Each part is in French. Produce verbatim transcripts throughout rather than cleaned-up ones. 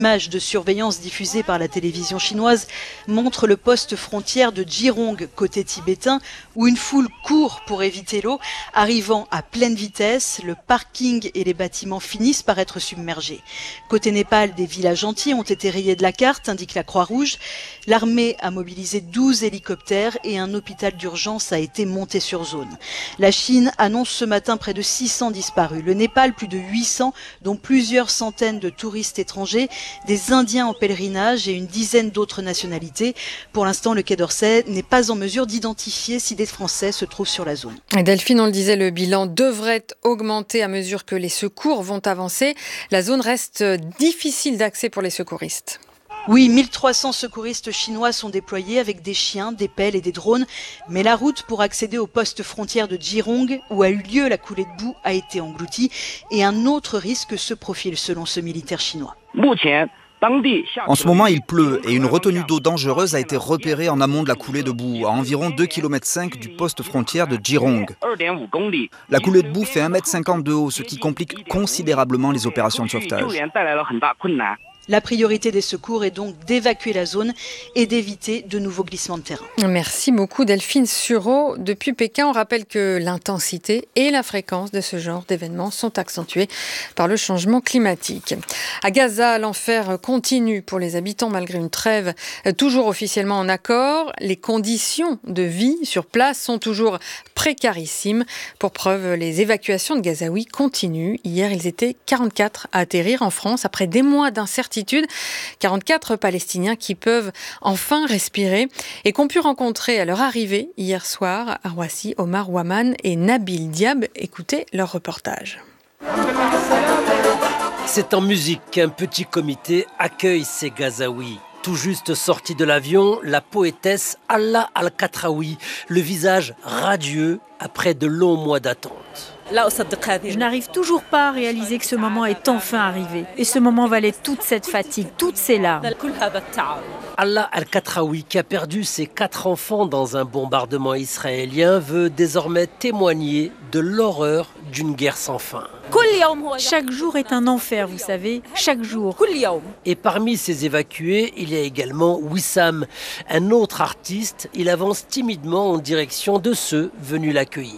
Images de surveillance diffusées par la télévision chinoise montrent le poste frontière de Jirong, côté tibétain, où une foule court pour éviter l'eau. Arrivant à pleine vitesse, le parking et les bâtiments finissent par être submergés. Côté Népal, des villages entiers ont été rayés de la carte, indique la Croix-Rouge. L'armée a mobilisé douze hélicoptères et un hôpital d'urgence a été monté sur zone. La Chine annonce ce matin près de six cents disparus. Le Népal, plus de huit cents, dont plusieurs centaines de touristes étrangers, des Indiens en pèlerinage et une dizaine d'autres nationalités. Pour l'instant, le Quai d'Orsay n'est pas en mesure d'identifier si des Français se trouvent sur la zone. Et Delphine, on le disait, le bilan devrait augmenter à mesure que les secours vont avancer. La zone reste difficile d'accès pour les secouristes. Oui, mille trois cents secouristes chinois sont déployés avec des chiens, des pelles et des drones. Mais la route pour accéder au poste frontière de Jirong, où a eu lieu la coulée de boue, a été engloutie. Et un autre risque se profile selon ce militaire chinois. En ce moment, il pleut et une retenue d'eau dangereuse a été repérée en amont de la coulée de boue, à environ deux virgule cinq kilomètres du poste frontière de Jirong. La coulée de boue fait un mètre cinquante de haut, ce qui complique considérablement les opérations de sauvetage. La priorité des secours est donc d'évacuer la zone et d'éviter de nouveaux glissements de terrain. Merci beaucoup Delphine Sureau. Depuis Pékin, on rappelle que l'intensité et la fréquence de ce genre d'événements sont accentuées par le changement climatique. À Gaza, l'enfer continue pour les habitants malgré une trêve toujours officiellement en accord. Les conditions de vie sur place sont toujours précarissimes. Pour preuve, les évacuations de Gazaouis continuent. Hier, ils étaient quarante-quatre à atterrir en France après des mois d'incertitude. quarante-quatre Palestiniens qui peuvent enfin respirer et qu'ont pu rencontrer à leur arrivée hier soir à Roissy Omar Ouaman et Nabil Diab. Écoutez leur reportage. C'est en musique qu'un petit comité accueille ces Gazaouis. Tout juste sortie de l'avion, la poétesse Allah Al-Katraoui, le visage radieux après de longs mois d'attente. Je n'arrive toujours pas à réaliser que ce moment est enfin arrivé. Et ce moment valait toute cette fatigue, toutes ces larmes. Allah Al-Katraoui, qui a perdu ses quatre enfants dans un bombardement israélien, veut désormais témoigner de l'horreur d'une guerre sans fin. Chaque jour est un enfer, vous savez, chaque jour. Et parmi ces évacués, il y a également Wissam, un autre artiste. Il avance timidement en direction de ceux venus l'accueillir.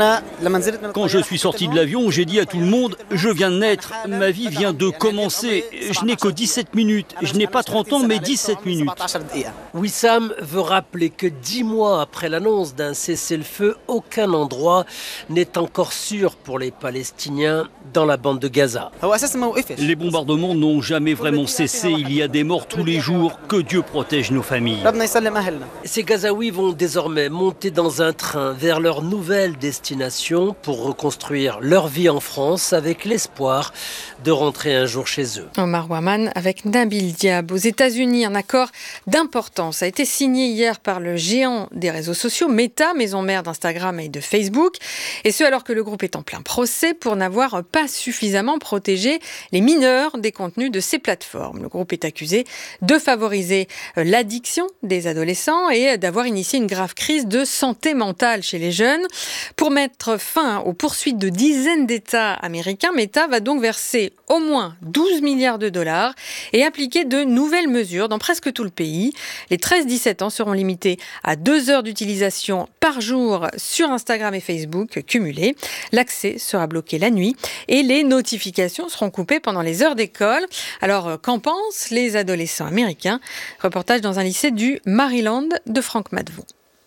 Quand je suis sorti de l'avion, j'ai dit à tout le monde « Je viens de naître, ma vie vient de commencer. Je n'ai que dix-sept minutes. Je n'ai pas trente ans, mais dix-sept minutes. » Wissam veut rappeler que dix mois après l'annonce d'un cessez-le-feu, aucun endroit n'est encore sûr pour les Palestiniens dans la bande de Gaza. Les bombardements n'ont jamais vraiment cessé. Il y a des morts tous les jours. Que Dieu protège nos familles. Ces Gazaouis vont désormais monter dans un train vers leur nouvelle destination pour reconstruire leur vie en France avec l'espoir de rentrer un jour chez eux. Omar Ouaman avec Nabil Diab. Aux États-Unis, un accord d'importance a été signé hier par le géant des réseaux sociaux, Meta, maison mère d'Instagram et de Facebook. Et ce, alors que le groupe est en plein procès pour n'avoir pas suffisamment protégé les mineurs des contenus de ces plateformes. Le groupe est accusé de favoriser l'addiction des adolescents et d'avoir initié une grave crise de santé mentale chez les jeunes. Pour mettre fin aux poursuites de dizaines d'États américains, Meta va donc verser au moins douze milliards de dollars et appliquer de nouvelles mesures dans presque tout le pays. Les treize dix-sept ans seront limités à deux heures d'utilisation par jour sur Instagram et Facebook cumulés. L'accès sera bloqué la nuit et les notifications seront coupées pendant les heures d'école. Alors, qu'en pensent les adolescents américains ? Reportage dans un lycée du Maryland de Franck Madvon.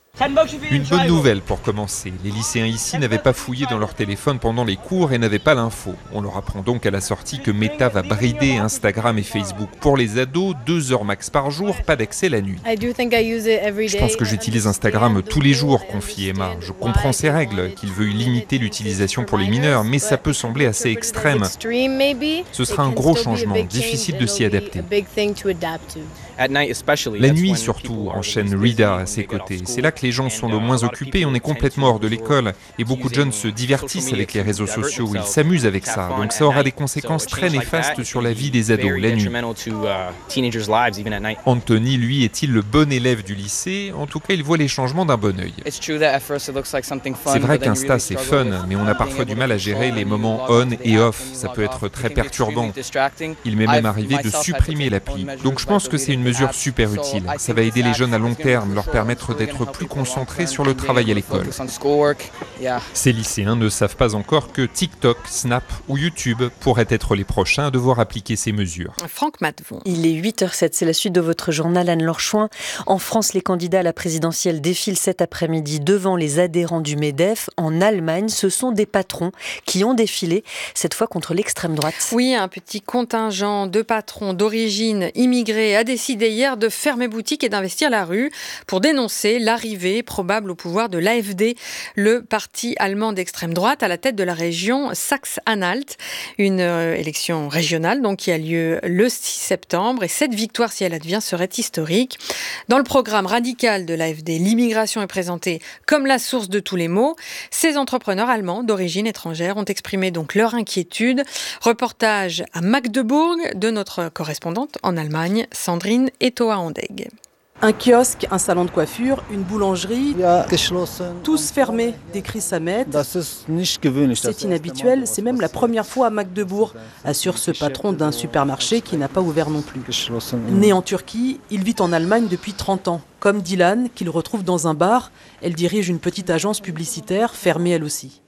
Une bonne nouvelle pour commencer. Les lycéens ici n'avaient pas fouillé dans leur téléphone pendant les cours et n'avaient pas l'info. On leur apprend donc à la sortie que Meta va brider Instagram et Facebook. Pour les ados, deux heures max par jour, pas d'accès la nuit. Je pense que j'utilise Instagram tous les jours, confie Emma. Je comprends ces règles, qu'il veuille limiter l'utilisation pour les mineurs, mais ça peut sembler assez extrême. Ce sera un gros changement, difficile de s'y adapter. La nuit surtout, enchaîne Rida à ses côtés. C'est là que les gens sont le moins occupés, on est complètement hors de l'école et beaucoup de jeunes se divertissent avec les réseaux sociaux, ils s'amusent avec ça. Donc ça aura des conséquences très néfastes sur la vie des ados la nuit. Anthony, lui, est-il le bon élève du lycée? En tout cas, il voit les changements d'un bon œil. C'est vrai qu'Insta c'est fun, mais on a parfois du mal à gérer les moments on et off. Ça peut être très perturbant. Il m'est même arrivé de supprimer l'appli. Donc je pense que c'est une mesure super utile. Ça va aider les jeunes à long terme, leur permettre d'être plus concentrés sur le travail à l'école. Ces lycéens ne savent pas encore que TikTok, Snap ou YouTube pourraient être les prochains à devoir appliquer ces mesures. Franck Matvon. Il est huit heures sept, c'est la suite de votre journal Anne-Laure Chouin. En France, les candidats à la présidentielle défilent cet après-midi devant les adhérents du MEDEF. En Allemagne, ce sont des patrons qui ont défilé, cette fois contre l'extrême droite. Oui, un petit contingent de patrons d'origine immigrée a décidé hier de fermer boutique et d'investir la rue pour dénoncer l'arrivée probable au pouvoir de l'A F D, le parti allemand d'extrême droite à la tête de la région Saxe-Anhalt. Une euh, élection régionale donc, qui a lieu le six septembre et cette victoire, si elle advient, serait historique. Dans le programme radical de l'A F D, l'immigration est présentée comme la source de tous les maux. Ces entrepreneurs allemands d'origine étrangère ont exprimé donc leur inquiétude. Reportage à Magdebourg de notre correspondante en Allemagne, Sandrine Etoa-Andeg. Un kiosque, un salon de coiffure, une boulangerie, tous fermés, décrit Samet. C'est inhabituel, c'est même la première fois à Magdebourg, assure ce patron d'un supermarché qui n'a pas ouvert non plus. Né en Turquie, il vit en Allemagne depuis trente ans. Comme Dylan, qu'il retrouve dans un bar, elle dirige une petite agence publicitaire, fermée elle aussi.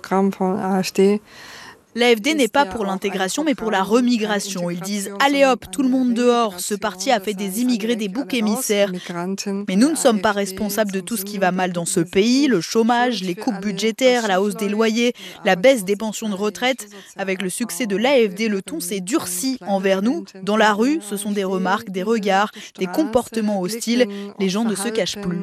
L'A F D n'est pas pour l'intégration, mais pour la remigration. Ils disent « Allez hop, tout le monde dehors ». Ce parti a fait des immigrés des boucs émissaires. Mais nous ne sommes pas responsables de tout ce qui va mal dans ce pays. Le chômage, les coupes budgétaires, la hausse des loyers, la baisse des pensions de retraite. Avec le succès de l'A F D, le ton s'est durci envers nous. Dans la rue, ce sont des remarques, des regards, des comportements hostiles. Les gens ne se cachent plus.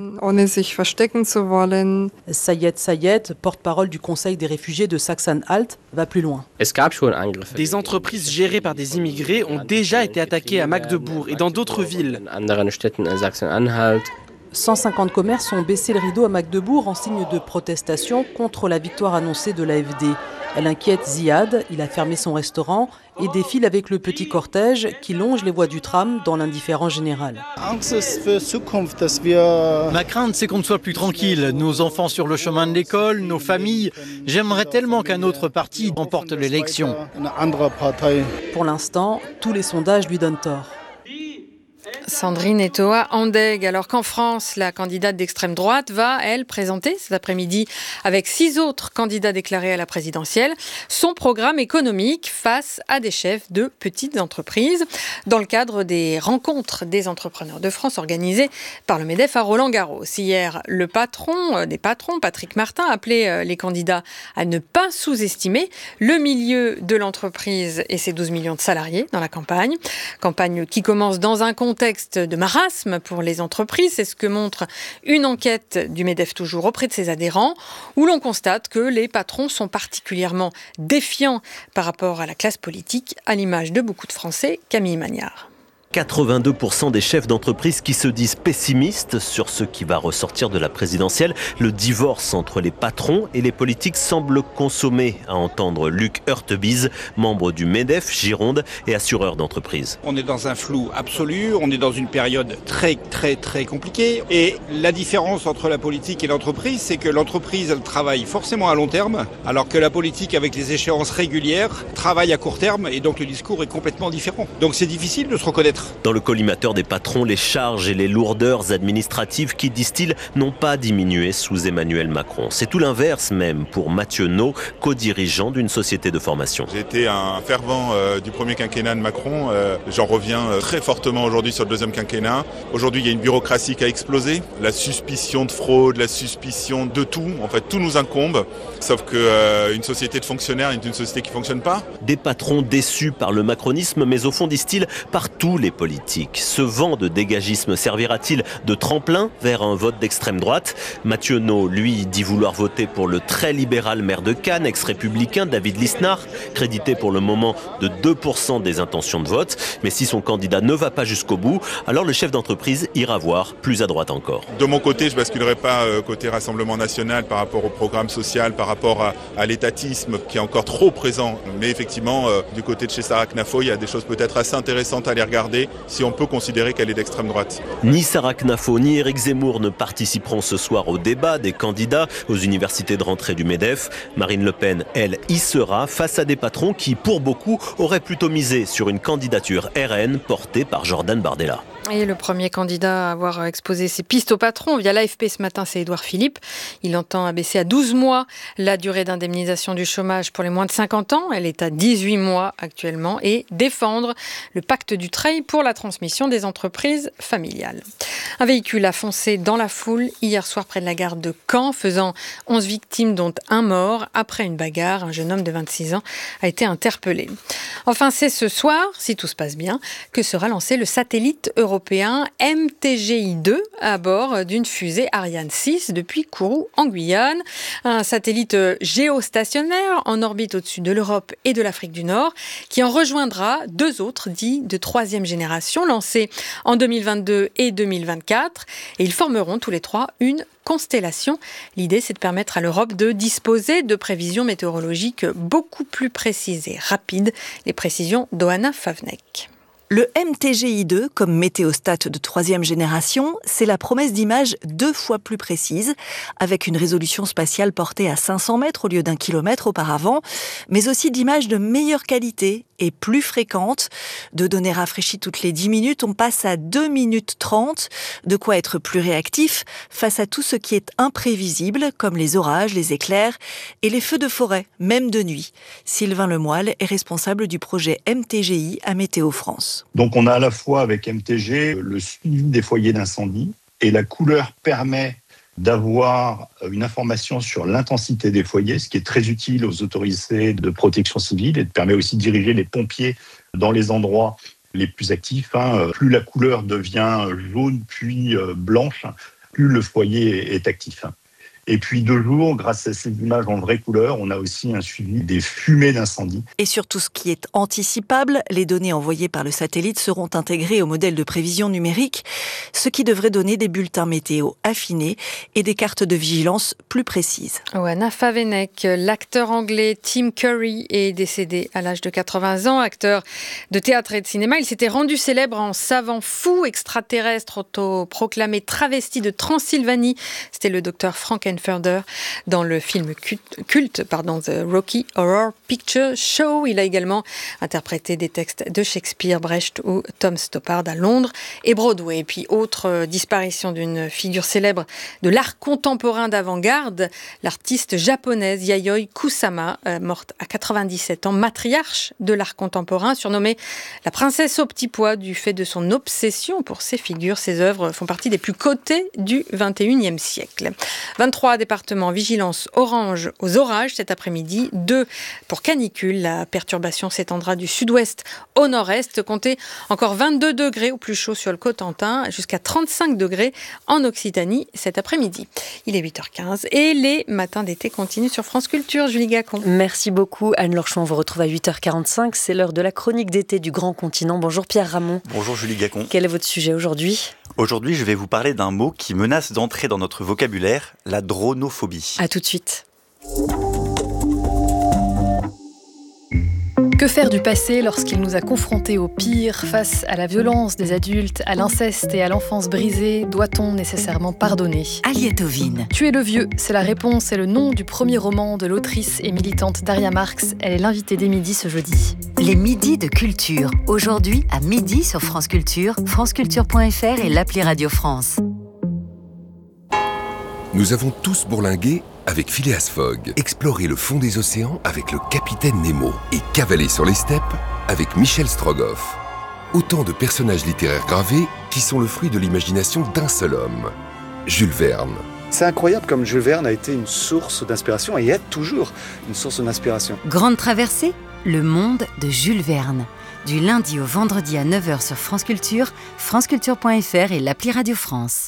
Sayed Sayed, porte-parole du Conseil des réfugiés de Saxe-Anhalt, va plus loin. Des entreprises gérées par des immigrés ont déjà été attaquées à Magdebourg et dans d'autres villes. cent cinquante commerces ont baissé le rideau à Magdebourg en signe de protestation contre la victoire annoncée de l'A F D. Elle inquiète Ziad, il a fermé son restaurant et défile avec le petit cortège qui longe les voies du tram dans l'indifférence générale. Ma crainte, c'est qu'on ne soit plus tranquille. Nos enfants sur le chemin de l'école, nos familles. J'aimerais tellement qu'un autre parti remporte l'élection. Pour l'instant, tous les sondages lui donnent tort. Sandrine Etoa-Andeg. Alors qu'en France, la candidate d'extrême droite va, elle, présenter cet après-midi avec six autres candidats déclarés à la présidentielle son programme économique face à des chefs de petites entreprises dans le cadre des rencontres des entrepreneurs de France organisées par le MEDEF à Roland-Garros. Hier, le patron des patrons, Patrick Martin, appelait les candidats à ne pas sous-estimer le milieu de l'entreprise et ses douze millions de salariés dans la campagne. Campagne qui commence dans un contexte de marasme pour les entreprises. C'est ce que montre une enquête du MEDEF toujours auprès de ses adhérents, où l'on constate que les patrons sont particulièrement défiants par rapport à la classe politique, à l'image de beaucoup de Français. Camille Magnard. quatre-vingt-deux pour cent des chefs d'entreprise qui se disent pessimistes sur ce qui va ressortir de la présidentielle. Le divorce entre les patrons et les politiques semble consommé, à entendre Luc Heurtebise, membre du MEDEF Gironde et assureur d'entreprise. On est dans un flou absolu, on est dans une période très très très compliquée et la différence entre la politique et l'entreprise, c'est que l'entreprise elle travaille forcément à long terme, alors que la politique avec les échéances régulières travaille à court terme et donc le discours est complètement différent. Donc c'est difficile de se reconnaître. Dans le collimateur des patrons, les charges et les lourdeurs administratives qui, disent-ils, n'ont pas diminué sous Emmanuel Macron. C'est tout l'inverse même pour Mathieu Nau, co-dirigeant d'une société de formation. J'ai été un fervent euh, du premier quinquennat de Macron. Euh, j'en reviens euh, très fortement aujourd'hui sur le deuxième quinquennat. Aujourd'hui, il y a une bureaucratie qui a explosé. La suspicion de fraude, la suspicion de tout. En fait, tout nous incombe. Sauf qu'une euh, société de fonctionnaires est une société qui ne fonctionne pas. Des patrons déçus par le macronisme, mais au fond, disent-ils, par tous les politiques. Ce vent de dégagisme servira-t-il de tremplin vers un vote d'extrême droite ? Mathieu No, lui, dit vouloir voter pour le très libéral maire de Cannes, ex-républicain David Lisnard, crédité pour le moment de deux pour cent des intentions de vote. Mais si son candidat ne va pas jusqu'au bout, alors le chef d'entreprise ira voir plus à droite encore. De mon côté, je ne basculerai pas côté Rassemblement national par rapport au programme social, par rapport à, à l'étatisme qui est encore trop présent. Mais effectivement, euh, du côté de chez Sarah Knafo, il y a des choses peut-être assez intéressantes à les regarder si on peut considérer qu'elle est d'extrême droite. Ni Sarah Knafo ni Éric Zemmour ne participeront ce soir au débat des candidats aux universités de rentrée du MEDEF. Marine Le Pen, elle, y sera face à des patrons qui, pour beaucoup, auraient plutôt misé sur une candidature R N portée par Jordan Bardella. Et le premier candidat à avoir exposé ses pistes au patron via l'A F P ce matin, c'est Édouard Philippe. Il entend abaisser à douze mois la durée d'indemnisation du chômage pour les moins de cinquante ans. Elle est à dix-huit mois actuellement. Et défendre le pacte du Treil pour la transmission des entreprises familiales. Un véhicule a foncé dans la foule hier soir près de la gare de Caen, faisant onze victimes dont un mort. Après une bagarre, un jeune homme de vingt-six ans a été interpellé. Enfin, c'est ce soir, si tout se passe bien, que sera lancé le satellite européen européen M T G I deux à bord d'une fusée Ariane six depuis Kourou en Guyane. Un satellite géostationnaire en orbite au-dessus de l'Europe et de l'Afrique du Nord qui en rejoindra deux autres dits de troisième génération lancés en deux mille vingt-deux et deux mille vingt-quatre et ils formeront tous les trois une constellation. L'idée, c'est de permettre à l'Europe de disposer de prévisions météorologiques beaucoup plus précises et rapides. Les précisions d'Oana Favnek. Le M T G I deux, comme météostat de troisième génération, c'est la promesse d'images deux fois plus précises, avec une résolution spatiale portée à cinq cents mètres au lieu d'un kilomètre auparavant, mais aussi d'images de meilleure qualité et plus fréquentes. De données rafraîchies toutes les dix minutes, on passe à deux minutes trente, de quoi être plus réactif face à tout ce qui est imprévisible, comme les orages, les éclairs et les feux de forêt, même de nuit. Sylvain Lemoyle est responsable du projet M T G I à Météo France. Donc on a à la fois avec M T G le suivi des foyers d'incendie et la couleur permet d'avoir une information sur l'intensité des foyers, ce qui est très utile aux autorités de protection civile et permet aussi de diriger les pompiers dans les endroits les plus actifs. Hein. Plus la couleur devient jaune puis blanche, plus le foyer est actif. Et puis de jour, grâce à ces images en vraie couleur, on a aussi un suivi des fumées d'incendie. Et sur tout ce qui est anticipable, les données envoyées par le satellite seront intégrées au modèle de prévision numérique, ce qui devrait donner des bulletins météo affinés et des cartes de vigilance plus précises. Oana Favnek, l'acteur anglais Tim Curry est décédé à l'âge de quatre-vingts ans, acteur de théâtre et de cinéma. Il s'était rendu célèbre en savant fou extraterrestre autoproclamé travesti de Transylvanie. C'était le docteur Frankenfurter dans le film culte, culte pardon, The Rocky Horror Picture Show. Il a également interprété des textes de Shakespeare, Brecht ou Tom Stoppard à Londres et Broadway. Et puis, autre disparition d'une figure célèbre de l'art contemporain d'avant-garde, l'artiste japonaise Yayoi Kusama, euh, morte à quatre-vingt-dix-sept ans, matriarche de l'art contemporain, surnommée la princesse au petit pois du fait de son obsession pour ses figures. Ses œuvres font partie des plus cotées du vingt et unième siècle. vingt-trois départements vigilance orange aux orages cet après-midi, deux pour canicule. La perturbation s'étendra du sud-ouest au nord-est. Comptez encore vingt-deux degrés au plus chaud sur le Cotentin, jusqu'à trente-cinq degrés en Occitanie cet après-midi. Il est huit heures quinze et les matins d'été continuent sur France Culture. Julie Gacon. Merci beaucoup Anne-Laure Chouan. On vous retrouve à huit heures quarante-cinq. C'est l'heure de la chronique d'été du Grand Continent. Bonjour Pierre Ramon. Bonjour Julie Gacon. Quel est votre sujet aujourd'hui ? Aujourd'hui, je vais vous parler d'un mot qui menace d'entrer dans notre vocabulaire, la dronophobie. À tout de suite. Que faire du passé lorsqu'il nous a confrontés au pire, face à la violence des adultes, à l'inceste et à l'enfance brisée? Doit-on nécessairement pardonner? Aliette Ovine. Tuer le vieux, c'est la réponse et le nom du premier roman de l'autrice et militante Daria Marx. Elle est l'invitée des midis ce jeudi. Les midis de culture. Aujourd'hui, à midi sur France Culture, franceculture point f r et l'appli Radio France. Nous avons tous bourlingué avec Phileas Fogg, explorer le fond des océans avec le capitaine Nemo et cavaler sur les steppes avec Michel Strogoff. Autant de personnages littéraires gravés qui sont le fruit de l'imagination d'un seul homme, Jules Verne. C'est incroyable comme Jules Verne a été une source d'inspiration et est toujours une source d'inspiration. Grande traversée, Le monde de Jules Verne. Du lundi au vendredi à neuf heures sur France Culture, franceculture point f r et l'appli Radio France.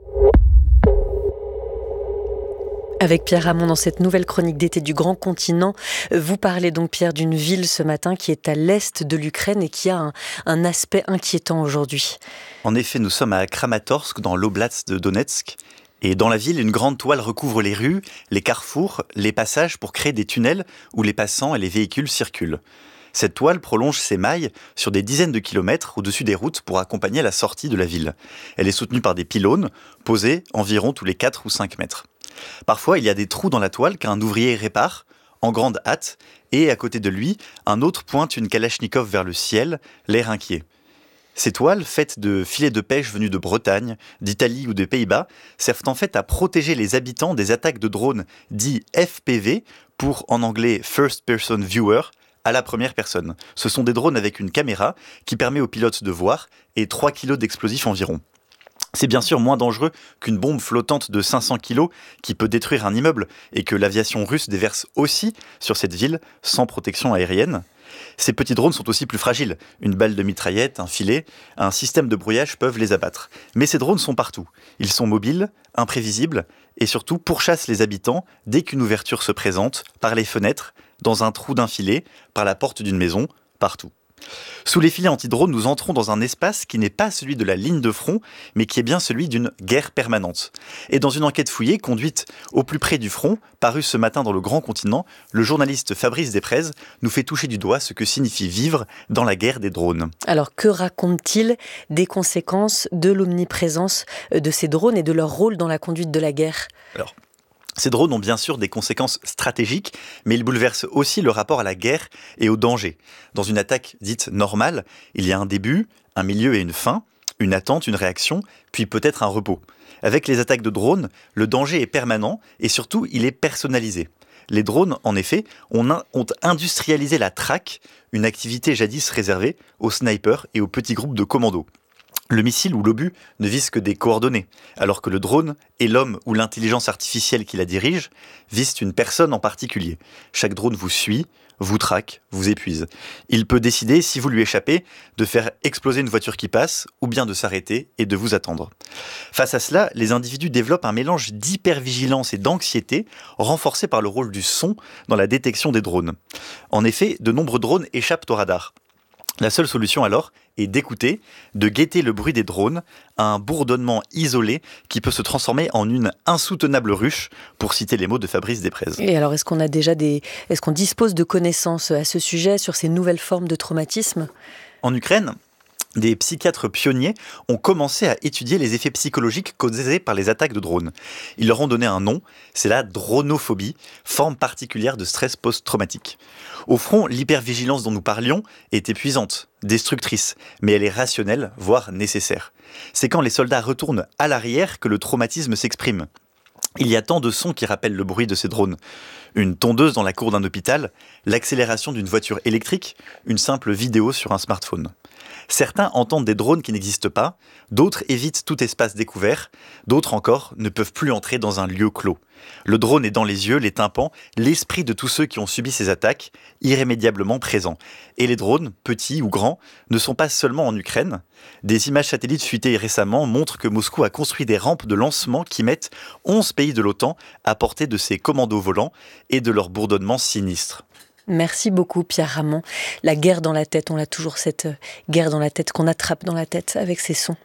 Avec Pierre Ramon dans cette nouvelle chronique d'été du Grand Continent. Vous parlez donc, Pierre, d'une ville ce matin qui est à l'est de l'Ukraine et qui a un, un aspect inquiétant aujourd'hui. En effet, nous sommes à Kramatorsk, dans l'oblast de Donetsk. Et dans la ville, une grande toile recouvre les rues, les carrefours, les passages pour créer des tunnels où les passants et les véhicules circulent. Cette toile prolonge ses mailles sur des dizaines de kilomètres au-dessus des routes pour accompagner la sortie de la ville. Elle est soutenue par des pylônes posés environ tous les quatre ou cinq mètres. Parfois, il y a des trous dans la toile qu'un ouvrier répare, en grande hâte, et à côté de lui, un autre pointe une kalachnikov vers le ciel, l'air inquiet. Ces toiles, faites de filets de pêche venus de Bretagne, d'Italie ou des Pays-Bas, servent en fait à protéger les habitants des attaques de drones dits F P V, pour en anglais First Person Viewer, à la première personne. Ce sont des drones avec une caméra qui permet aux pilotes de voir et trois kilos d'explosifs environ. C'est bien sûr moins dangereux qu'une bombe flottante de cinq cents kilos qui peut détruire un immeuble et que l'aviation russe déverse aussi sur cette ville sans protection aérienne. Ces petits drones sont aussi plus fragiles. Une balle de mitraillette, un filet, un système de brouillage peuvent les abattre. Mais ces drones sont partout. Ils sont mobiles, imprévisibles et surtout pourchassent les habitants dès qu'une ouverture se présente, par les fenêtres, dans un trou d'un filet, par la porte d'une maison, partout. Sous les filets anti-drones, nous entrons dans un espace qui n'est pas celui de la ligne de front, mais qui est bien celui d'une guerre permanente. Et dans une enquête fouillée, conduite au plus près du front, parue ce matin dans le Grand Continent, le journaliste Fabrice Desprez nous fait toucher du doigt ce que signifie vivre dans la guerre des drones. Alors, que raconte-t-il des conséquences de l'omniprésence de ces drones et de leur rôle dans la conduite de la guerre ? Alors, ces drones ont bien sûr des conséquences stratégiques, mais ils bouleversent aussi le rapport à la guerre et au danger. Dans une attaque dite normale, il y a un début, un milieu et une fin, une attente, une réaction, puis peut-être un repos. Avec les attaques de drones, le danger est permanent et surtout il est personnalisé. Les drones, en effet, ont, un, ont industrialisé la traque, une activité jadis réservée aux snipers et aux petits groupes de commandos. Le missile ou l'obus ne vise que des coordonnées, alors que le drone et l'homme ou l'intelligence artificielle qui la dirige visent une personne en particulier. Chaque drone vous suit, vous traque, vous épuise. Il peut décider, si vous lui échappez, de faire exploser une voiture qui passe, ou bien de s'arrêter et de vous attendre. Face à cela, les individus développent un mélange d'hypervigilance et d'anxiété, renforcé par le rôle du son dans la détection des drones. En effet, de nombreux drones échappent au radar. La seule solution alors est d'écouter, de guetter le bruit des drones, un bourdonnement isolé qui peut se transformer en une insoutenable ruche, pour citer les mots de Fabrice Desprez. Et alors, est-ce qu'on a déjà des, est-ce qu'on dispose de connaissances à ce sujet sur ces nouvelles formes de traumatisme ? En Ukraine, des psychiatres pionniers ont commencé à étudier les effets psychologiques causés par les attaques de drones. Ils leur ont donné un nom, c'est la dronophobie, forme particulière de stress post-traumatique. Au front, l'hypervigilance dont nous parlions est épuisante, destructrice, mais elle est rationnelle, voire nécessaire. C'est quand les soldats retournent à l'arrière que le traumatisme s'exprime. Il y a tant de sons qui rappellent le bruit de ces drones. Une tondeuse dans la cour d'un hôpital, l'accélération d'une voiture électrique, une simple vidéo sur un smartphone. Certains entendent des drones qui n'existent pas, d'autres évitent tout espace découvert, d'autres encore ne peuvent plus entrer dans un lieu clos. Le drone est dans les yeux, les tympans, l'esprit de tous ceux qui ont subi ces attaques, irrémédiablement présents. Et les drones, petits ou grands, ne sont pas seulement en Ukraine. Des images satellites fuitées récemment montrent que Moscou a construit des rampes de lancement qui mettent onze pays de l'OTAN à portée de ces commandos volants et de leur bourdonnement sinistre. Merci beaucoup Pierre Ramon. La guerre dans la tête, on a toujours cette guerre dans la tête qu'on attrape dans la tête avec ces sons.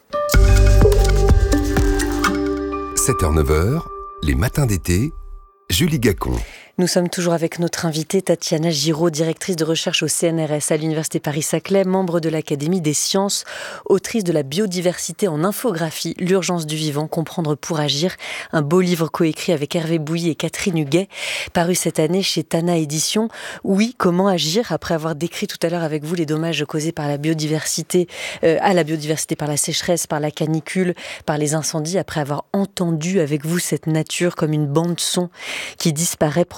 sept heures neuf heures, les matins d'été, Julie Gacon. Nous sommes toujours avec notre invitée Tatiana Giraud, directrice de recherche au C N R S à l'Université Paris-Saclay, membre de l'Académie des sciences, autrice de la biodiversité en infographie, l'urgence du vivant, comprendre pour agir, un beau livre coécrit avec Hervé Bouilly et Catherine Huguet, paru cette année chez Tana Éditions. Oui, comment agir après avoir décrit tout à l'heure avec vous les dommages causés par la biodiversité, euh, à la biodiversité par la sécheresse, par la canicule, par les incendies, après avoir entendu avec vous cette nature comme une bande son qui disparaît progressivement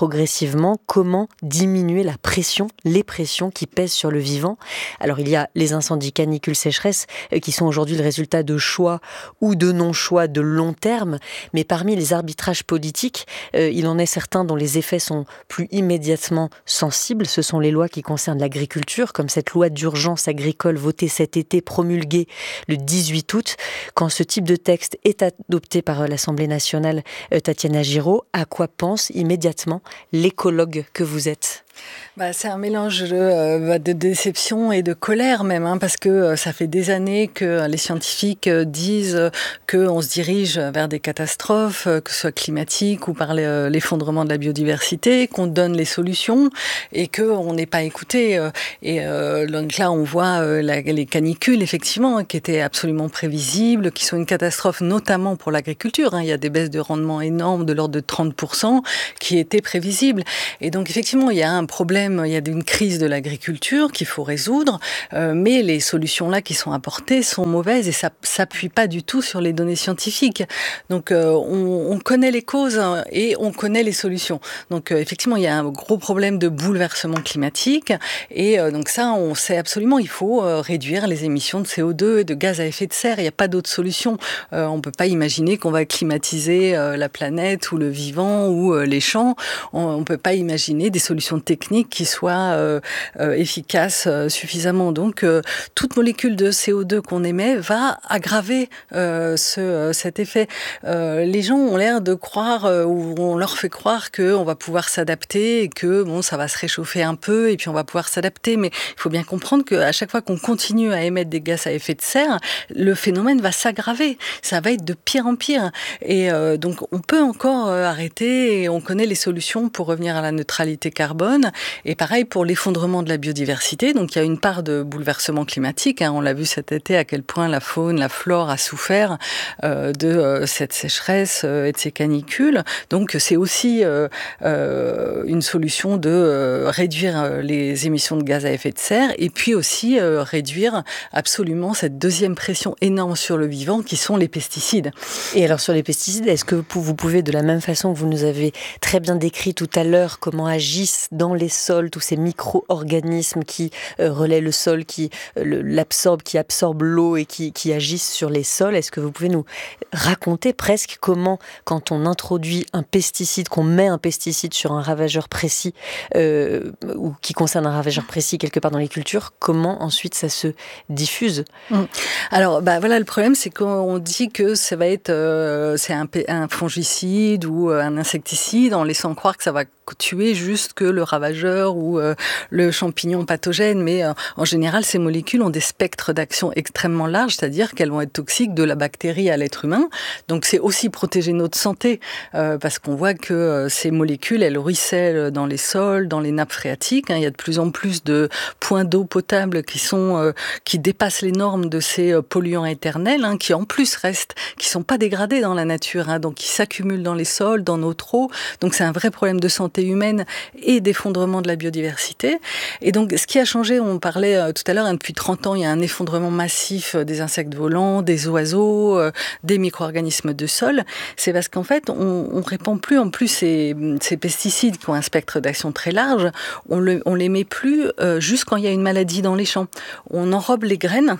progressivement. Comment diminuer la pression, les pressions qui pèsent sur le vivant? Alors il y a les incendies, canicules, sécheresses qui sont aujourd'hui le résultat de choix ou de non-choix de long terme, mais parmi les arbitrages politiques, euh, il en est certains dont les effets sont plus immédiatement sensibles. Ce sont les lois qui concernent l'agriculture, comme cette loi d'urgence agricole votée cet été, promulguée le dix-huit août. Quand ce type de texte est adopté par l'Assemblée nationale, euh, Tatiana Giraud, à quoi pense immédiatement l'écologue que vous êtes? Bah, c'est un mélange de, euh, de déception et de colère même, hein, parce que euh, ça fait des années que les scientifiques euh, disent euh, qu'on se dirige vers des catastrophes, euh, que ce soit climatiques ou par les, euh, l'effondrement de la biodiversité, qu'on donne les solutions et qu'on n'est pas écouté. Euh, et euh, donc là, on voit euh, la, les canicules, effectivement, hein, qui étaient absolument prévisibles, qui sont une catastrophe notamment pour l'agriculture. Hein. Il y a des baisses de rendement énormes de l'ordre de trente pour cent qui étaient prévisibles. Et donc, effectivement, il y a un problème, il y a une crise de l'agriculture qu'il faut résoudre, euh, mais les solutions là qui sont apportées sont mauvaises et ça s'appuie pas du tout sur les données scientifiques. Donc euh, on, on connaît les causes et on connaît les solutions. Donc euh, effectivement, il y a un gros problème de bouleversement climatique et euh, donc ça, on sait absolument, il faut euh, réduire les émissions de C O deux et de gaz à effet de serre. Il n'y a pas d'autre solution. Euh, on peut pas imaginer qu'on va climatiser euh, la planète ou le vivant ou euh, les champs. On, on peut pas imaginer des solutions techniques qui soient euh, euh, efficaces euh, suffisamment. Donc, euh, toute molécule de C O deux qu'on émet va aggraver euh, ce, euh, cet effet. Euh, les gens ont l'air de croire, euh, ou on leur fait croire qu'on va pouvoir s'adapter et que bon, ça va se réchauffer un peu et puis on va pouvoir s'adapter. Mais il faut bien comprendre qu'à chaque fois qu'on continue à émettre des gaz à effet de serre, le phénomène va s'aggraver. Ça va être de pire en pire. Et euh, donc, on peut encore euh, arrêter et on connaît les solutions pour revenir à la neutralité carbone. Et pareil pour l'effondrement de la biodiversité. Donc il y a une part de bouleversement climatique. Hein. On l'a vu cet été à quel point la faune, la flore a souffert euh, de euh, cette sécheresse euh, et de ces canicules. Donc c'est aussi euh, euh, une solution de euh, réduire euh, les émissions de gaz à effet de serre et puis aussi euh, réduire absolument cette deuxième pression énorme sur le vivant qui sont les pesticides. Et alors sur les pesticides, est-ce que vous pouvez, de la même façon que vous nous avez très bien décrit tout à l'heure comment agissent dans les sols tous ces micro-organismes qui euh, relaient le sol, qui euh, l'absorbent, qui absorbent l'eau et qui, qui agissent sur les sols, est-ce que vous pouvez nous raconter presque comment, quand on introduit un pesticide, qu'on met un pesticide sur un ravageur précis euh, ou qui concerne un ravageur précis quelque part dans les cultures, comment ensuite ça se diffuse? Mmh. Alors bah voilà, le problème c'est qu'on dit que ça va être euh, c'est un, un fongicide ou un insecticide en laissant croire que ça va tuer juste que le ravageur ou euh, le champignon pathogène, mais euh, en général ces molécules ont des spectres d'action extrêmement larges, c'est-à-dire qu'elles vont être toxiques de la bactérie à l'être humain. Donc c'est aussi protéger notre santé euh, parce qu'on voit que euh, ces molécules elles ruissellent dans les sols, dans les nappes phréatiques. Hein. Il y a de plus en plus de points d'eau potable qui sont euh, qui dépassent les normes de ces euh, polluants éternels, hein, qui en plus restent, qui sont pas dégradés dans la nature, hein, donc qui s'accumulent dans les sols, dans notre eau. Donc c'est un vrai problème de santé humaine et d'effondrement de la biodiversité. Et donc, ce qui a changé, on parlait euh, tout à l'heure, hein, depuis trente ans, il y a un effondrement massif euh, des insectes volants, des oiseaux, euh, des micro-organismes de sol. C'est parce qu'en fait, on, on répand plus en plus ces, ces pesticides qui ont un spectre d'action très large, on, le, on les met plus euh, juste quand il y a une maladie dans les champs. On enrobe les graines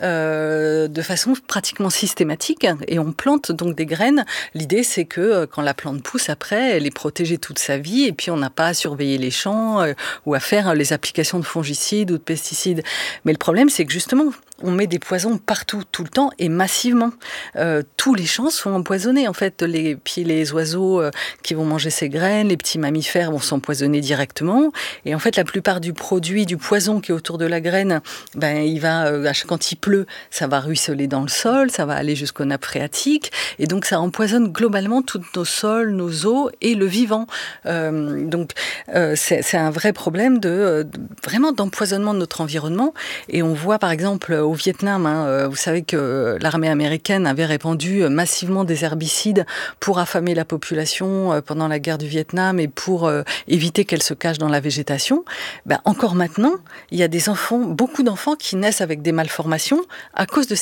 euh, de façon pratiquement systématique et on plante donc des graines. L'idée, c'est que euh, quand la plante pousse après, elle est protégée toute sa vie et puis on n'a pas à surveiller les champs euh, ou à faire euh, les applications de fongicides ou de pesticides. Mais le problème, c'est que justement, on met des poisons partout, tout le temps et massivement. Euh, tous les champs sont empoisonnés. En fait, les, puis les oiseaux euh, qui vont manger ces graines, les petits mammifères vont s'empoisonner directement. Et en fait, la plupart du produit, du poison qui est autour de la graine, ben, il va, euh, quand il pleut, ça va ruisseler dans le sol, ça va aller jusqu'aux nappes phréatiques. Et donc, ça empoisonne globalement tous nos sols, nos eaux et le vivant. Euh, donc, euh, c'est, c'est un vrai problème de, de vraiment d'empoisonnement de notre environnement. Et on voit, par exemple, au Vietnam, hein, vous savez que l'armée américaine avait répandu massivement des herbicides pour affamer la population pendant la guerre du Vietnam et pour euh, éviter qu'elle se cache dans la végétation. Ben, encore maintenant, il y a des enfants, beaucoup d'enfants qui naissent avec des malformations à cause de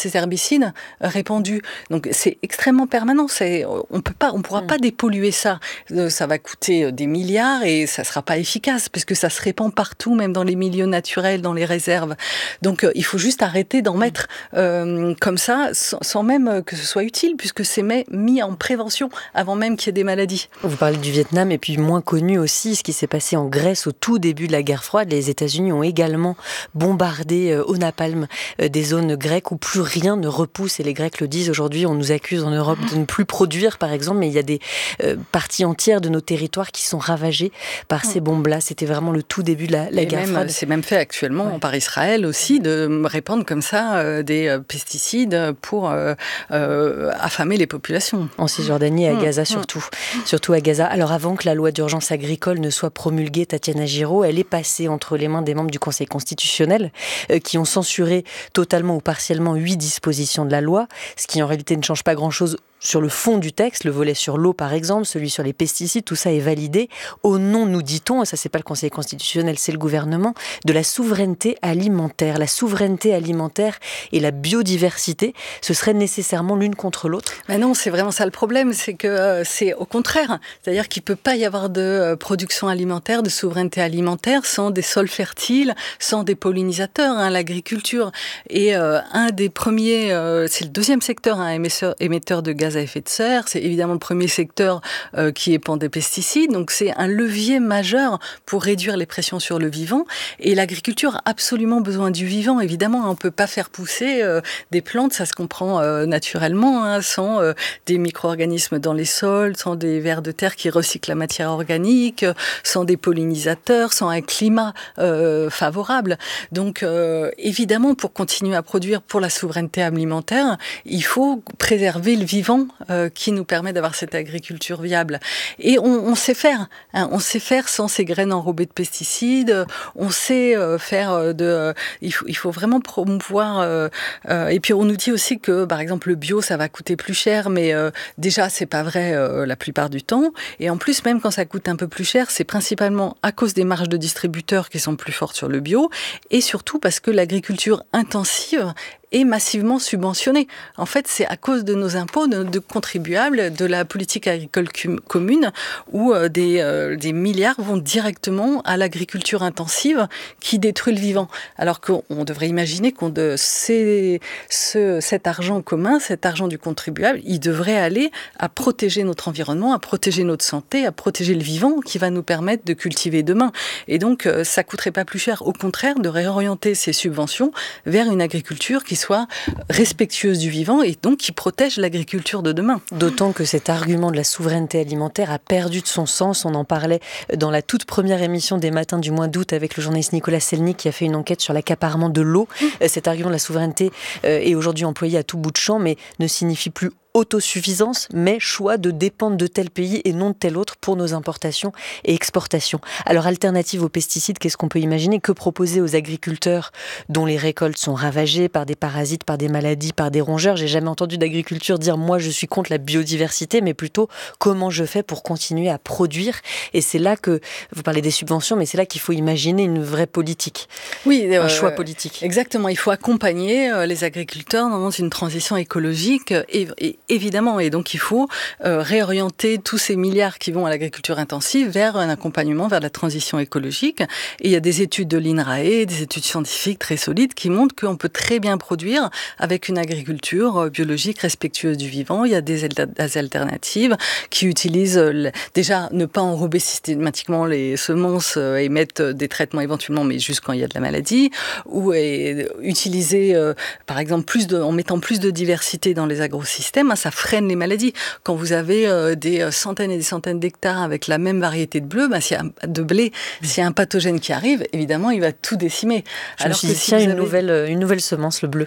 ces herbicides répandus. Donc c'est extrêmement permanent. C'est, on peut pas, on pourra mmh. pas dépolluer ça. Ça va coûter des milliards et ça sera pas efficace puisque ça se répand partout, même dans les milieux naturels, dans les réserves. Donc il faut juste arrêter d'en mettre euh, comme ça, sans, sans même que ce soit utile, puisque c'est mis en prévention avant même qu'il y ait des maladies. Vous parlez du Vietnam et puis moins connu aussi ce qui s'est passé en Grèce au tout début de la guerre froide. Les États-Unis ont également bombardé au napalm des zones grecques où plus rien ne repousse et les Grecs le disent aujourd'hui. On nous accuse en Europe de ne plus produire par exemple, mais il y a des euh, parties entières de nos territoires qui sont ravagées par ces bombes-là. C'était vraiment le tout début de la, la guerre même, froide. C'est même fait actuellement ouais. par Israël aussi de répandre comme ça euh, des euh, pesticides pour euh, euh, affamer les populations. En Cisjordanie et à Gaza surtout. Mmh. Surtout à Gaza. Alors avant que la loi d'urgence agricole ne soit promulguée, Tatiana Giraud, elle est passée entre les mains des membres du Conseil constitutionnel euh, qui ont censuré totalement ou partiellement huit dispositions de la loi, ce qui en réalité ne change pas grand-chose sur le fond du texte, le volet sur l'eau par exemple, celui sur les pesticides, tout ça est validé au nom, nous dit-on, et ça c'est pas le Conseil constitutionnel, c'est le gouvernement, de la souveraineté alimentaire. La souveraineté alimentaire et la biodiversité, ce serait nécessairement l'une contre l'autre? Ben non, c'est vraiment ça le problème, c'est que euh, c'est au contraire, c'est-à-dire qu'il peut pas y avoir de euh, production alimentaire, de souveraineté alimentaire sans des sols fertiles, sans des pollinisateurs, hein, l'agriculture. Et euh, un des premiers, euh, c'est le deuxième secteur hein, émetteur, émetteur de gaz à effet de serre, c'est évidemment le premier secteur euh, qui épand des pesticides, donc c'est un levier majeur pour réduire les pressions sur le vivant, et l'agriculture a absolument besoin du vivant, évidemment, on ne peut pas faire pousser euh, des plantes, ça se comprend euh, naturellement, hein, sans euh, des micro-organismes dans les sols, sans des vers de terre qui recyclent la matière organique, sans des pollinisateurs, sans un climat euh, favorable. Donc euh, évidemment, pour continuer à produire pour la souveraineté alimentaire, il faut préserver le vivant Euh, qui nous permet d'avoir cette agriculture viable. Et on, on sait faire, hein, on sait faire sans ces graines enrobées de pesticides, on sait euh, faire de... Euh, il, faut, il faut vraiment promouvoir... Euh, euh, et puis on nous dit aussi que, par exemple, le bio, ça va coûter plus cher, mais euh, déjà, c'est pas vrai euh, la plupart du temps. Et en plus, même quand ça coûte un peu plus cher, c'est principalement à cause des marges de distributeurs qui sont plus fortes sur le bio, et surtout parce que l'agriculture intensive est massivement subventionnée. En fait, c'est à cause de nos impôts, de, de contribuables, de la politique agricole commune, où euh, des, euh, des milliards vont directement à l'agriculture intensive qui détruit le vivant. Alors qu'on devrait imaginer qu'on de ces, ce, cet argent commun, cet argent du contribuable, il devrait aller à protéger notre environnement, à protéger notre santé, à protéger le vivant qui va nous permettre de cultiver demain. Et donc, euh, ça coûterait pas plus cher, au contraire, de réorienter ces subventions vers une agriculture qui soit respectueuse du vivant et donc qui protège l'agriculture de demain. D'autant que cet argument de la souveraineté alimentaire a perdu de son sens. On en parlait dans la toute première émission des matins du mois d'août avec le journaliste Nicolas Selny qui a fait une enquête sur l'accaparement de l'eau. Mmh. Cet argument de la souveraineté est aujourd'hui employé à tout bout de champ, mais ne signifie plus autosuffisance, mais choix de dépendre de tel pays et non de tel autre pour nos importations et exportations. Alors, alternative aux pesticides, qu'est-ce qu'on peut imaginer? Que proposer aux agriculteurs dont les récoltes sont ravagées par des parasites, par des maladies, par des rongeurs? J'ai jamais entendu d'agriculture dire « moi, je suis contre la biodiversité », mais plutôt « comment je fais pour continuer à produire ?» Et c'est là que, vous parlez des subventions, mais c'est là qu'il faut imaginer une vraie politique. Oui, un euh, choix politique. Exactement, il faut accompagner euh, les agriculteurs dans une transition écologique et, et évidemment, et donc il faut euh, réorienter tous ces milliards qui vont à l'agriculture intensive vers un accompagnement, vers la transition écologique. Et il y a des études de l'INRAE, des études scientifiques très solides qui montrent qu'on peut très bien produire avec une agriculture biologique respectueuse du vivant. Il y a des, des alternatives qui utilisent euh, déjà ne pas enrober systématiquement les semences euh, et mettre des traitements éventuellement, mais juste quand il y a de la maladie, ou et, utiliser euh, par exemple plus de, en mettant plus de diversité dans les agrosystèmes. Ça freine les maladies. Quand vous avez euh, des centaines et des centaines d'hectares avec la même variété de bleu, bah, s'il y a, de blé, mmh. s'il y a un pathogène qui arrive, évidemment, il va tout décimer. Je Alors me suis dit, si tiens, une, avez... nouvelle, une nouvelle semence, le bleu.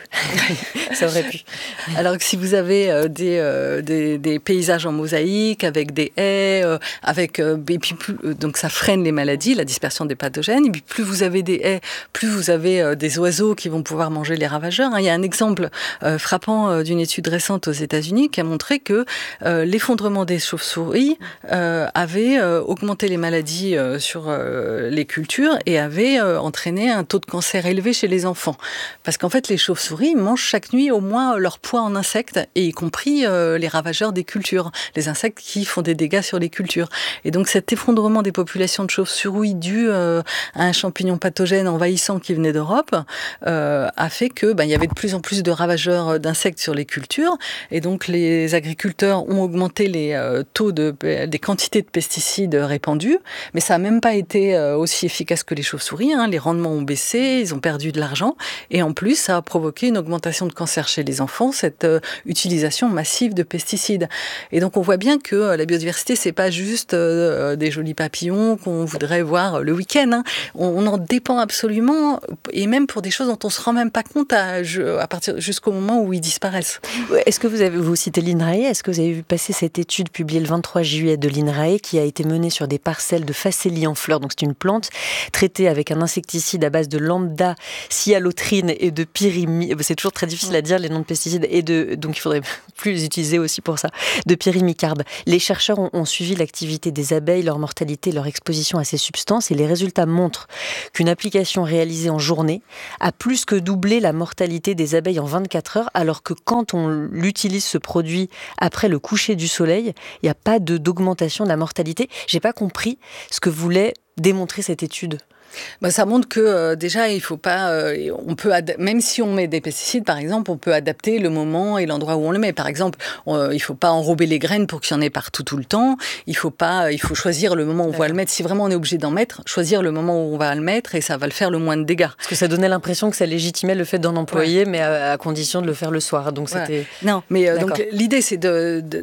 Ça aurait pu. Alors que si vous avez euh, des, euh, des, des paysages en mosaïque, avec des haies, euh, avec, euh, et puis plus, euh, donc ça freine les maladies, la dispersion des pathogènes, et puis plus vous avez des haies, plus vous avez euh, des oiseaux qui vont pouvoir manger les ravageurs. Hein. Il y a un exemple euh, frappant euh, d'une étude récente aux États-Unis États-Unis qui a montré que euh, l'effondrement des chauves-souris euh, avait euh, augmenté les maladies euh, sur euh, les cultures et avait euh, entraîné un taux de cancer élevé chez les enfants. Parce qu'en fait, les chauves-souris mangent chaque nuit au moins leur poids en insectes, et y compris euh, les ravageurs des cultures, les insectes qui font des dégâts sur les cultures. Et donc cet effondrement des populations de chauves-souris dû euh, à un champignon pathogène envahissant qui venait d'Europe euh, a fait que ben, il y avait de plus en plus de ravageurs d'insectes sur les cultures, et donc les agriculteurs ont augmenté les euh, taux de, des quantités de pesticides répandus, mais ça n'a même pas été euh, aussi efficace que les chauves-souris, hein. Les rendements ont baissé, ils ont perdu de l'argent, et en plus ça a provoqué une augmentation de cancer chez les enfants, cette euh, utilisation massive de pesticides. Et donc on voit bien que euh, la biodiversité, c'est pas juste euh, des jolis papillons qu'on voudrait voir le week-end, hein. On, on en dépend absolument, et même pour des choses dont on se rend même pas compte à, à partir jusqu'au moment où ils disparaissent. Est-ce que vous avez, vous citez l'INRAE, est-ce que vous avez vu passer cette étude publiée le vingt-trois juillet de l'INRAE qui a été menée sur des parcelles de facélie en fleurs, donc c'est une plante traitée avec un insecticide à base de lambda, cyhalotrine et de pyrimide, c'est toujours très difficile à dire les noms de pesticides, et de, donc il faudrait plus les utiliser aussi pour ça, de pyrimicarbe. Les chercheurs ont, ont suivi l'activité des abeilles, leur mortalité, leur exposition à ces substances, et les résultats montrent qu'une application réalisée en journée a plus que doublé la mortalité des abeilles en vingt-quatre heures, alors que quand on utilise ce produit après le coucher du soleil, il n'y a pas de, d'augmentation de la mortalité. J'ai pas compris ce que voulait démontrer cette étude. Bah, ça montre que euh, déjà il faut pas, euh, on peut ad- même si on met des pesticides par exemple, on peut adapter le moment et l'endroit où on le met. Par exemple, on, il faut pas enrober les graines pour qu'il y en ait partout tout le temps. Il faut pas, il faut choisir le moment où on va le mettre. Si vraiment on est obligé d'en mettre, choisir le moment où on va le mettre, et ça va le faire le moins de dégâts. Parce que ça donnait l'impression que ça légitimait le fait d'en employer, ouais. mais à, à condition de le faire le soir. Donc voilà. c'était non, mais euh, donc l'idée c'est de, de,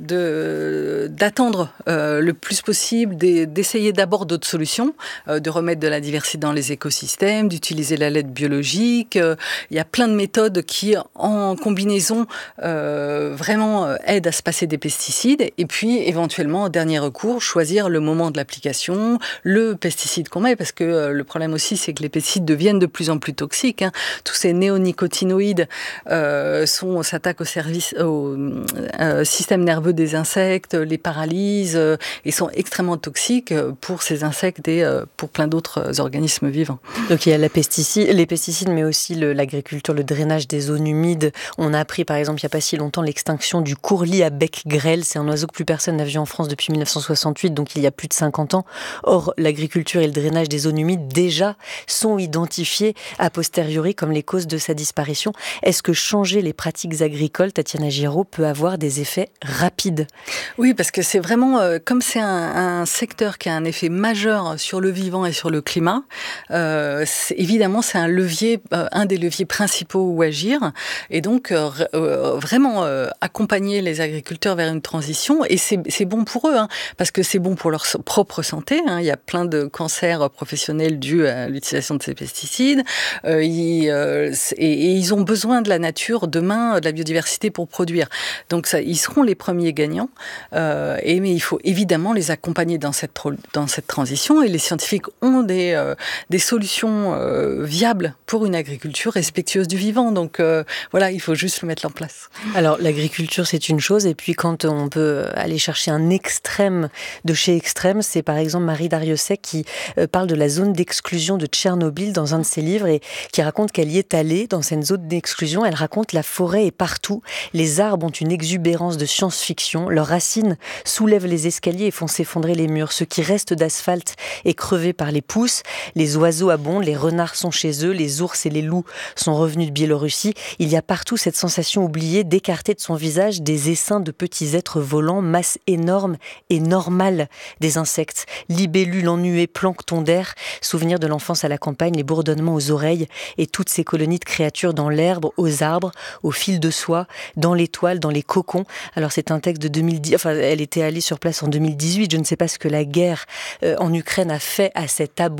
de d'attendre euh, le plus possible, d'essayer d'abord d'autres solutions, euh, de remettre de la diversité dans les écosystèmes, d'utiliser la laine biologique. Euh, il y a plein de méthodes qui, en combinaison, euh, vraiment euh, aident à se passer des pesticides. Et puis, éventuellement, en dernier recours, choisir le moment de l'application, le pesticide qu'on met, parce que euh, le problème aussi, c'est que les pesticides deviennent de plus en plus toxiques, hein. Tous ces néonicotinoïdes euh, sont, s'attaquent au, service, au euh, système nerveux des insectes, les paralysent, euh, et sont extrêmement toxiques pour ces insectes et euh, pour plein d'autres organismes vivants. Donc il y a la pesticide, les pesticides, mais aussi le, l'agriculture, le drainage des zones humides. On a appris par exemple il n'y a pas si longtemps l'extinction du courlis à bec grêle. C'est un oiseau que plus personne n'a vu en France depuis dix-neuf cent soixante-huit, donc il y a plus de cinquante ans. Or, l'agriculture et le drainage des zones humides déjà sont identifiés a posteriori comme les causes de sa disparition. Est-ce que changer les pratiques agricoles, Tatiana Giraud, peut avoir des effets rapides ? Oui, parce que c'est vraiment, euh, comme c'est un, un secteur qui a un effet majeur sur le vivant et sur le climat, Euh, c'est, évidemment, c'est un levier, euh, un des leviers principaux où agir, et donc euh, euh, vraiment euh, accompagner les agriculteurs vers une transition. Et c'est, c'est bon pour eux, hein, parce que c'est bon pour leur so- propre santé. Hein. Il y a plein de cancers professionnels dus à l'utilisation de ces pesticides. Euh, ils, euh, et, et ils ont besoin de la nature demain, de la biodiversité pour produire. Donc ça, ils seront les premiers gagnants. Euh, et mais il faut évidemment les accompagner dans cette dans cette transition. Et les scientifiques ont des euh, des solutions euh, viables pour une agriculture respectueuse du vivant. Donc euh, voilà, il faut juste le mettre en place. Alors l'agriculture, c'est une chose, et puis quand on peut aller chercher un extrême de chez extrême, c'est par exemple Marie Dariussec qui euh, parle de la zone d'exclusion de Tchernobyl dans un de ses livres, et qui raconte qu'elle y est allée dans cette zone d'exclusion. Elle raconte la forêt est partout, les arbres ont une exubérance de science-fiction, leurs racines soulèvent les escaliers et font s'effondrer les murs. Ce qui reste d'asphalte est crevé par les pousses. Les oiseaux abondent, les renards sont chez eux, les ours et les loups sont revenus de Biélorussie. Il y a partout cette sensation oubliée d'écarter de son visage des essaims de petits êtres volants, masse énorme et normale des insectes. Libellules ennuées, plancton d'air, souvenir de l'enfance à la campagne, les bourdonnements aux oreilles et toutes ces colonies de créatures dans l'herbe, aux arbres, au fil de soie, dans les toiles, dans les cocons. Alors c'est un texte de deux mille dix, enfin elle était allée sur place en deux mille dix-huit, je ne sais pas ce que la guerre euh, en Ukraine a fait à cette abondance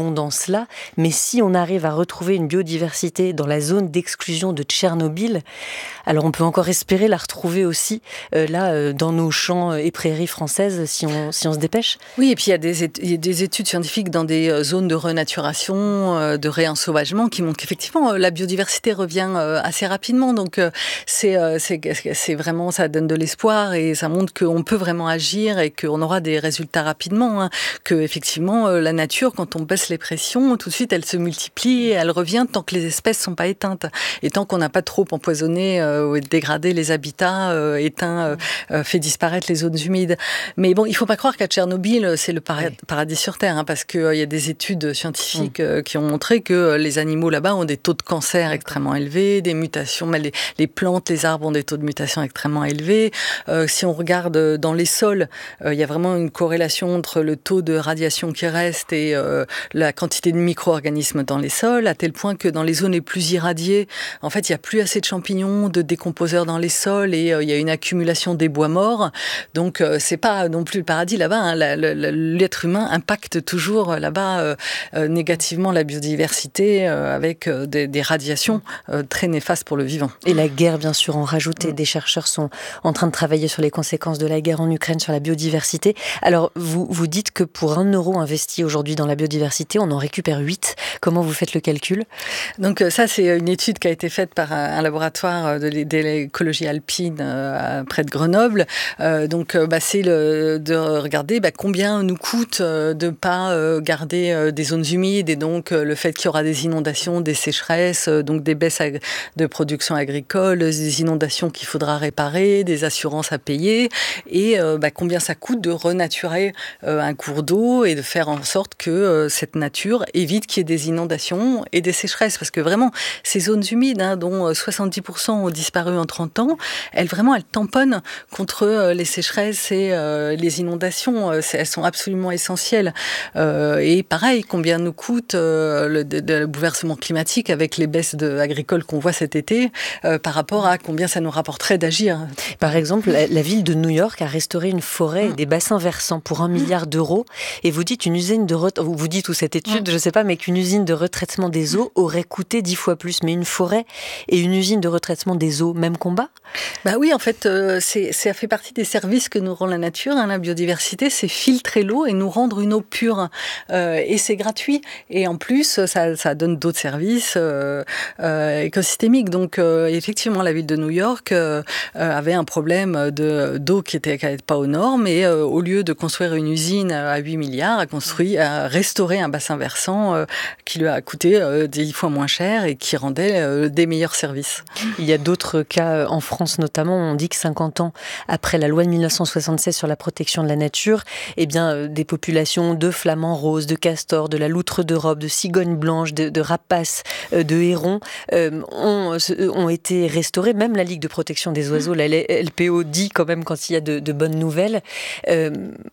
cela, mais si on arrive à retrouver une biodiversité dans la zone d'exclusion de Tchernobyl, alors on peut encore espérer la retrouver aussi euh, là euh, dans nos champs et prairies françaises si on, si on se dépêche. Oui, et puis il y a des, il y a des études scientifiques dans des zones de renaturation, euh, de réensauvagement qui montrent qu'effectivement la biodiversité revient euh, assez rapidement. Donc euh, c'est, euh, c'est, c'est vraiment, ça donne de l'espoir et ça montre qu'on peut vraiment agir et qu'on aura des résultats rapidement. Hein. Que effectivement euh, la nature, quand on baisse les pressions, tout de suite elle se multiplie et elle revient tant que les espèces sont pas éteintes et tant qu'on n'a pas trop empoisonné euh, ou dégradé les habitats, euh, éteint, euh, fait disparaître les zones humides. Mais bon, il faut pas croire qu'à Tchernobyl c'est le paradis, paradis sur terre, hein, parce qu'il euh, y a des études scientifiques euh, qui ont montré que les animaux là-bas ont des taux de cancer extrêmement élevés, des mutations, mais les, les plantes, les arbres ont des taux de mutation extrêmement élevés. Euh, si on regarde dans les sols, euh, il y a vraiment une corrélation entre le taux de radiation qui reste et euh, la quantité de micro-organismes dans les sols, à tel point que dans les zones les plus irradiées, en fait, il n'y a plus assez de champignons, de décomposeurs dans les sols et euh, il y a une accumulation des bois morts. Donc, euh, c'est pas non plus le paradis là-bas. Hein. La, la, la, l'être humain impacte toujours là-bas euh, euh, négativement la biodiversité euh, avec euh, des, des radiations euh, très néfastes pour le vivant. Et la guerre, bien sûr, en rajouter. Des chercheurs sont en train de travailler sur les conséquences de la guerre en Ukraine, sur la biodiversité. Alors, vous, vous dites que pour un euro investi aujourd'hui dans la biodiversité, on en récupère huit. Comment vous faites le calcul ? Donc ça, c'est une étude qui a été faite par un laboratoire de l'écologie alpine euh, près de Grenoble. Euh, donc, bah, c'est le, de regarder bah, combien nous coûte de ne pas euh, garder euh, des zones humides et donc euh, le fait qu'il y aura des inondations, des sécheresses, euh, donc des baisses ag- de production agricole, des inondations qu'il faudra réparer, des assurances à payer et euh, bah, combien ça coûte de renaturer euh, un cours d'eau et de faire en sorte que euh, cette nature évite qu'il y ait des inondations et des sécheresses. Parce que vraiment, ces zones humides, hein, dont soixante-dix pour cent ont disparu en trente ans, elles, vraiment, elles tamponnent contre euh, les sécheresses et euh, les inondations. Euh, elles sont absolument essentielles. Euh, et pareil, combien nous coûte euh, le, de, le bouleversement climatique avec les baisses de, agricoles qu'on voit cet été euh, par rapport à combien ça nous rapporterait d'agir. Par exemple, la, la ville de New York a restauré une forêt et des bassins versants pour un milliard d'euros. Et vous dites une usine de ret... vous dites ou cette étude, je ne sais pas, mais qu'une usine de retraitement des eaux aurait coûté dix fois plus. Mais une forêt et une usine de retraitement des eaux, même combat ? Bah oui, en fait, euh, c'est, ça fait partie des services que nous rend la nature, hein, la biodiversité, c'est filtrer l'eau et nous rendre une eau pure. Euh, et c'est gratuit. Et en plus, ça, ça donne d'autres services euh, euh, écosystémiques. Donc, euh, effectivement, la ville de New York euh, avait un problème de, d'eau qui n'était pas aux normes. Et euh, au lieu de construire une usine à huit milliards, a construit, a restauré un bassin versant euh, qui lui a coûté euh, dix fois moins cher et qui rendait euh, des meilleurs services. Il y a d'autres cas en France, notamment. On dit que cinquante ans après la loi de dix-neuf cent soixante-seize sur la protection de la nature, eh bien, euh, des populations de flamants roses, de castors, de la loutre d'Europe, de cigognes blanches, de, de rapaces, euh, de hérons euh, ont, ont été restaurées. Même la Ligue de protection des oiseaux, la L P O, dit quand même quand il y a de, de bonnes nouvelles. Euh,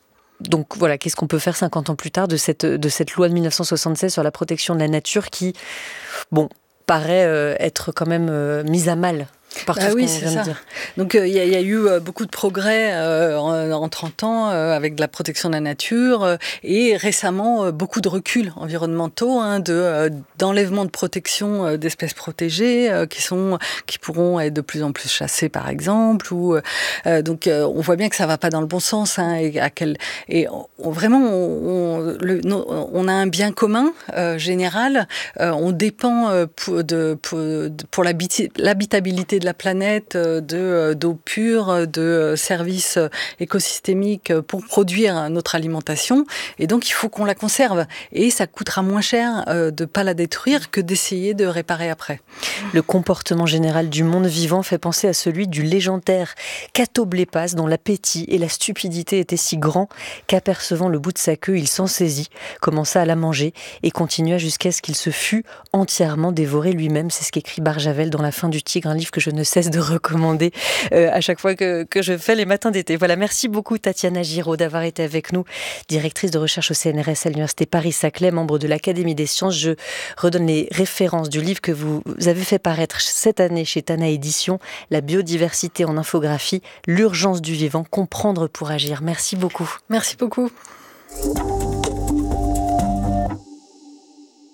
Donc voilà, qu'est-ce qu'on peut faire cinquante ans plus tard de cette, de cette loi de dix-neuf cent soixante-seize sur la protection de la nature qui, bon, paraît euh, être quand même euh, mise à mal par tout bah ce oui, qu'on c'est vient ça. de dire. Donc il euh, y, y a eu euh, beaucoup de progrès euh, en, en trente ans euh, avec la protection de la nature euh, et récemment euh, beaucoup de reculs environnementaux, hein, de, euh, d'enlèvement de protection euh, d'espèces protégées euh, qui, sont, qui pourront être de plus en plus chassées par exemple. Ou, euh, donc euh, on voit bien que ça ne va pas dans le bon sens. Hein, et, à quel, et on, vraiment, on, le, on a un bien commun euh, général. Euh, on dépend euh, pour, de, pour, pour l'habitabilité de la planète, de, d'eau pure, de services écosystémiques pour produire notre alimentation. Et donc, il faut qu'on la conserve. Et ça coûtera moins cher de ne pas la détruire que d'essayer de réparer après. Le comportement général du monde vivant fait penser à celui du légendaire Cato Blépas, dont l'appétit et la stupidité étaient si grands qu'apercevant le bout de sa queue, il s'en saisit, commença à la manger et continua jusqu'à ce qu'il se fût entièrement dévoré lui-même. C'est ce qu'écrit Barjavel dans La fin du tigre, un livre que je ne cesse de recommander euh, à chaque fois que, que je fais les matins d'été. Voilà, merci beaucoup Tatiana Giraud d'avoir été avec nous, directrice de recherche au C N R S à l'Université Paris-Saclay, membre de l'Académie des sciences. Je redonne les références du livre que vous avez fait paraître cette année chez Tana Éditions, La biodiversité en infographie, l'urgence du vivant, comprendre pour agir. Merci beaucoup. Merci beaucoup.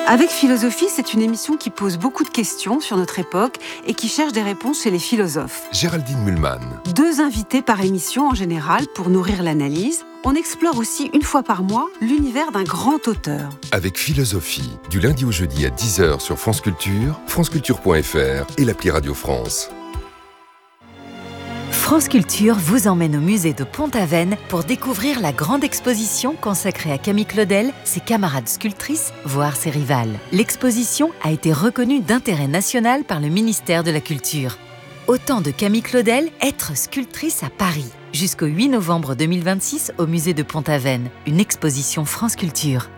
Avec Philosophie, c'est une émission qui pose beaucoup de questions sur notre époque et qui cherche des réponses chez les philosophes. Géraldine Mühlmann. Deux invités par émission en général pour nourrir l'analyse. On explore aussi une fois par mois l'univers d'un grand auteur. Avec Philosophie, du lundi au jeudi à dix heures sur France Culture, franceculture point f r et l'appli Radio France. France Culture vous emmène au musée de Pont-Aven pour découvrir la grande exposition consacrée à Camille Claudel, ses camarades sculptrices, voire ses rivales. L'exposition a été reconnue d'intérêt national par le ministère de la Culture. Autant de Camille Claudel, être sculptrice à Paris. Jusqu'au huit novembre deux mille vingt-six au musée de Pont-Aven. Une exposition France Culture.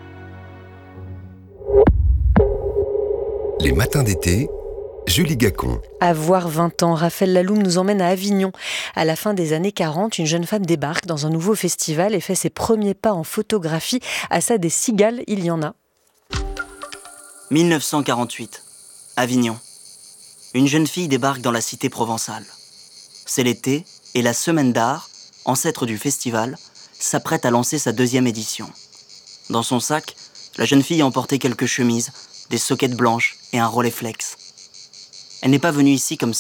Les matins d'été, Julie Gacon. Avoir vingt ans, Raphaël Laloum nous emmène à Avignon. À la fin des années quarante, une jeune femme débarque dans un nouveau festival et fait ses premiers pas en photographie. À ça, des cigales, il y en a. mille neuf cent quarante-huit, Avignon. Une jeune fille débarque dans la cité provençale. C'est l'été et la Semaine d'art, ancêtre du festival, s'apprête à lancer sa deuxième édition. Dans son sac, la jeune fille a emporté quelques chemises, des soquettes blanches et un Rolleiflex. Elle n'est pas venue ici comme